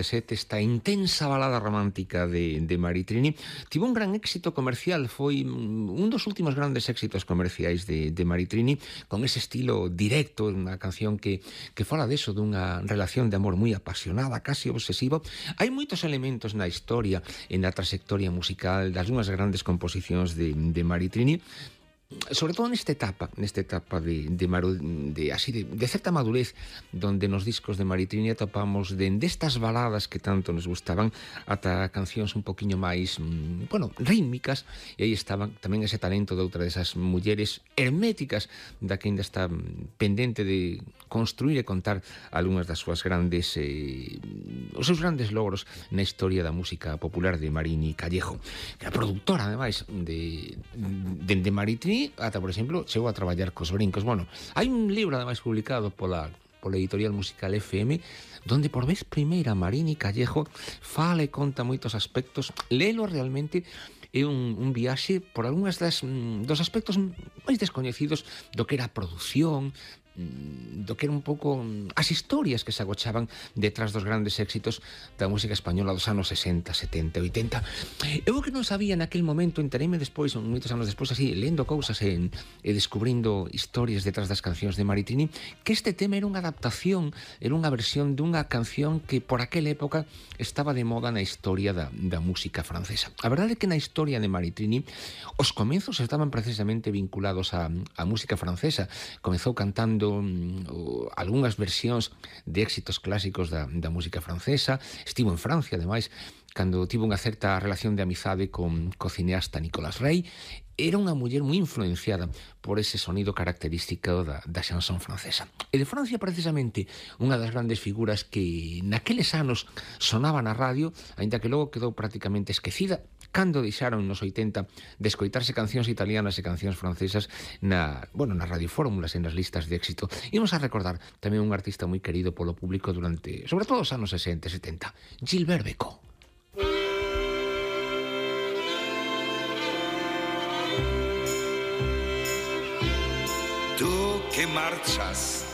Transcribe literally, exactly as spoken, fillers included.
setenta e sete, esta intensa balada romántica de, de Maritrini tivo un gran éxito comercial, foi un dos últimos grandes éxitos comerciais de, de Maritrini, con ese estilo directo, unha canción que, que fala deso, dunha relación de amor moi apasionada, casi obsesivo. Hai moitos elementos na historia e na trayectoria musical das unhas grandes composicións de, de Maritrini, sobre todo nesta etapa, nesta etapa de, de, maru, de, así de, de certa madurez, donde nos discos de Maritrini atopamos dende estas baladas que tanto nos gustaban ata cancións un poquinho máis, bueno, rítmicas, e aí estaban tamén ese talento de outra desas mulleres herméticas da que ainda está pendente de construir e contar algunhas das súas grandes eh, os seus grandes logros na historia da música popular de Marini Callejo, que era productora, ademais, de, de, de Maritrini, ata, por exemplo, chegou a traballar cos brincos. Bueno, hai un libro, ademais, publicado pola, pola editorial musical F M, donde por vez primeira Marini Callejo fala e conta moitos aspectos. Lelo realmente é un, un viaxe por algunhas das, dos aspectos máis descoñecidos do que era a produción, do que era un pouco as historias que se agochaban detrás dos grandes éxitos da música española dos anos sesenta, setenta, oitenta. Eu que non sabía naquel momento, entereime despois, moitos anos despois, así, lendo cousas e, e descubrindo historias detrás das cancións de Maritrini, que este tema era unha adaptación, era unha versión dunha canción que por aquela época estaba de moda na historia da, da música francesa. A verdade é que na historia de Maritrini os comenzos estaban precisamente vinculados á, á música francesa. Comezou cantando o, algunhas versións de éxitos clásicos da, da música francesa. Estivo en Francia, ademais, cando tivo unha certa relación de amizade con co cineasta Nicolas Rey. Era unha muller moi influenciada por ese sonido característico da, da chanson francesa. E de Francia, precisamente, unha das grandes figuras que naqueles anos sonaba na radio, aínda que logo quedou prácticamente esquecida, cando deixaron nos oitenta de escoitarse cancións italianas e cancións francesas na, bueno, nas radiofórmulas e nas listas de éxito. Imos a recordar tamén un artista moi querido polo público durante, sobre todo, os anos sesenta e setenta, Gilbert Bécaud. Tú que marchas